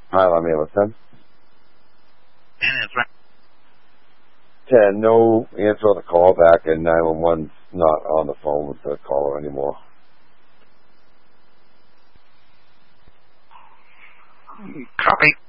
Hi, let me listen. 10 is right. 10, no answer on the call back, and 911's not on the phone with the caller anymore. Copy.